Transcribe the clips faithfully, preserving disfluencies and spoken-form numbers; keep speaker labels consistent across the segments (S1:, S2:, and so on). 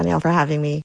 S1: Danielle, for having me.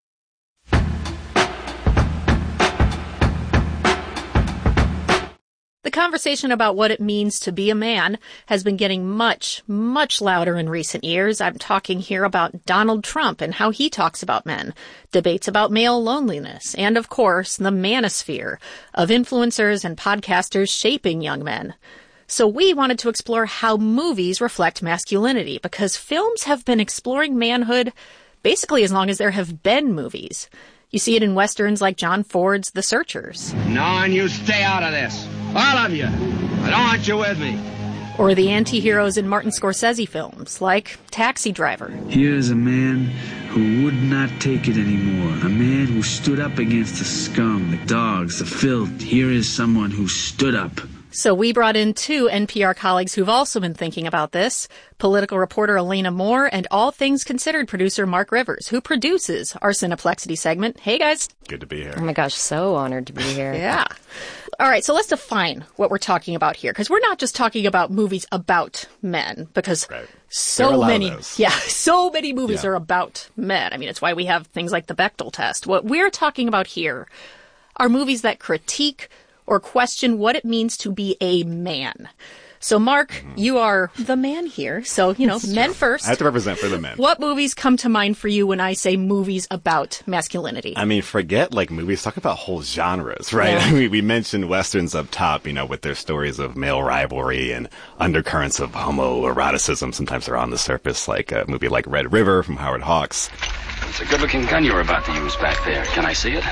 S2: The conversation about what it means to be a man has been getting much, much louder in recent years. I'm talking here about Donald Trump and how he talks about men, debates about male loneliness, and of course, the manosphere of influencers and podcasters shaping young men. So we wanted to explore how movies reflect masculinity, because films have been exploring manhood basically as long as there have been movies. You see it in westerns like John Ford's The Searchers.
S3: No, and you stay out of this. All of you. I don't want you with me.
S2: Or the anti-heroes in Martin Scorsese films like Taxi Driver.
S4: Here's a man who would not take it anymore. A man who stood up against the scum, the dogs, the filth. Here is someone who stood up.
S2: So we brought in two N P R colleagues who've also been thinking about this, political reporter Elena Moore and All Things Considered producer Mark Rivers, who produces our Cineplexity segment. Hey, guys.
S5: Good to be here.
S6: Oh, my gosh, so honored to be here.
S2: Yeah. All right, so let's define what we're talking about here, because we're not just talking about movies about men, because
S5: right.
S2: so many, yeah, so many movies
S5: yeah.
S2: are about men. I mean, it's why we have things like the Bechdel test. What we're talking about here are movies that critique or question what it means to be a man. So, Mark, mm-hmm. you are the man here. So, you know, men first.
S5: I have to represent for the men.
S2: What movies come to mind for you when I say movies about masculinity?
S5: I mean, forget like movies, talk about whole genres, right?
S2: Yeah.
S5: I mean, we mentioned westerns up top, you know, with their stories of male rivalry and undercurrents of homoeroticism. Sometimes they're on the surface, like a movie like Red River from Howard Hawks.
S7: It's a good-looking gun you were about to use back there. Can I see it?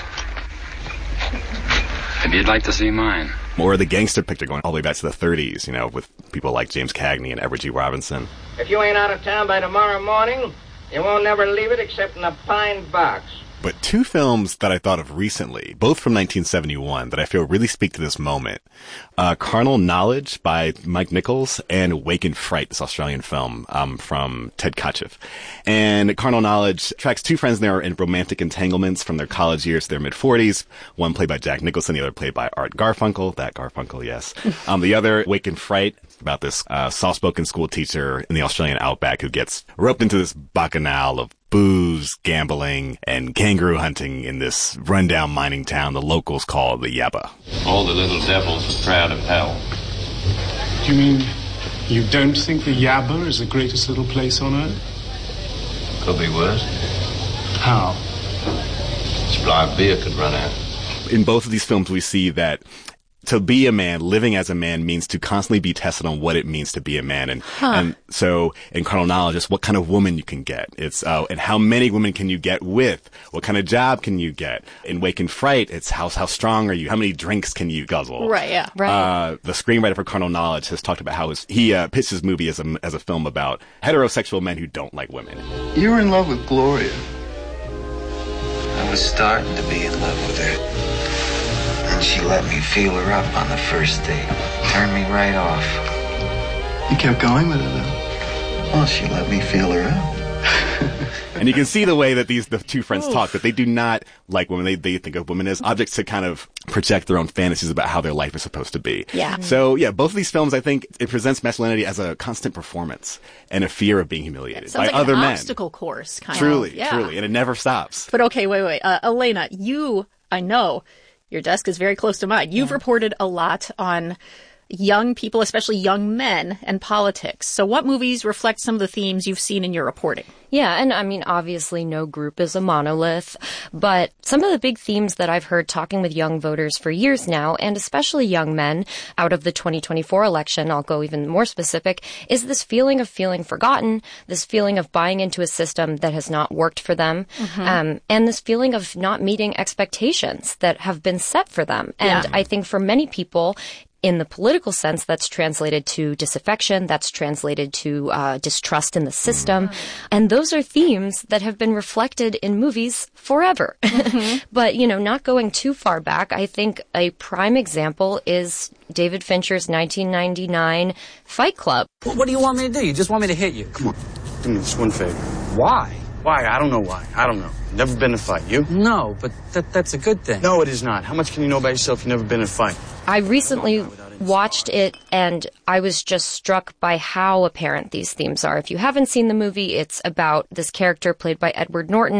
S7: Maybe you'd like to see mine.
S5: Or the gangster picture going all the way back to the thirties, you know, with people like James Cagney and Edward G. Robinson.
S3: If you ain't out of town by tomorrow morning, you won't never leave it except in a pine box.
S5: But two films that I thought of recently, both from nineteen seventy-one, that I feel really speak to this moment. Uh, Carnal Knowledge by Mike Nichols and Wake in Fright, this Australian film um, from Ted Kotcheff. And Carnal Knowledge tracks two friends there in romantic entanglements from their college years to their mid-forties. One played by Jack Nicholson, the other played by Art Garfunkel. That Garfunkel, yes. um, the other, Wake in Fright, about this uh, soft-spoken school teacher in the Australian outback who gets roped into this bacchanal of booze, gambling, and kangaroo hunting in this rundown mining town the locals call the Yabba.
S7: All the little devils are proud of hell.
S8: Do you mean you don't think the Yabba is the greatest little place on earth?
S7: Could be worse.
S8: How?
S7: Supply of beer could run out.
S5: In both of these films, we see that to be a man, living as a man, means to constantly be tested on what it means to be a man. And,
S2: huh.
S5: and so in Carnal Knowledge, it's what kind of woman you can get. It's, uh, and how many women can you get with? What kind of job can you get? In Wake in Fright, it's how, how strong are you? How many drinks can you guzzle?
S2: Right, yeah.
S6: Right.
S5: Uh, the screenwriter for Carnal Knowledge has talked about how his, he, uh, pitched his movie as a, as a film about heterosexual men who don't like women.
S9: You were in love with Gloria. I was starting to be in love with her. And she let me feel her up on the first date. Turned me right off. You kept going with her, though? Well, she let me feel her up.
S5: And you can see the way that these the two friends Oof. talk, that they do not like women. They they think of women as objects to kind of project their own fantasies about how their life is supposed to be.
S2: Yeah.
S5: So, yeah, both of these films, I think, it presents masculinity as a constant performance and a fear of being humiliated by
S2: like
S5: other
S2: an
S5: men.
S2: Obstacle course, kind
S5: truly,
S2: of. Yeah.
S5: Truly, and it never stops.
S2: But okay, wait, wait. Uh, Elena, you, I know, your desk is very close to mine. You've yeah. reported a lot on young people, especially young men, and politics. So what movies reflect some of the themes you've seen in your reporting?
S6: Yeah, and I mean, obviously no group is a monolith, but some of the big themes that I've heard talking with young voters for years now, and especially young men out of the twenty twenty-four election, I'll go even more specific, is this feeling of feeling forgotten, this feeling of buying into a system that has not worked for them, mm-hmm. um, and this feeling of not meeting expectations that have been set for them. And yeah. I think for many people, in the political sense, that's translated to disaffection, that's translated to uh, distrust in the system. Mm-hmm. And those are themes that have been reflected in movies forever. Mm-hmm. But, you know, not going too far back, I think a prime example is David Fincher's nineteen ninety-nine Fight Club.
S10: What do you want me to do? You just want me to hit you?
S8: Come on, do me this one favor.
S10: Why?
S8: Why? I don't know why. I don't know. Never been in a fight. You?
S10: No, but that, that's a good thing.
S8: No, it is not. How much can you know about yourself? You've never been in a fight.
S6: I recently watched it, and I was just struck by how apparent these themes are. If you haven't seen the movie, it's about this character played by Edward Norton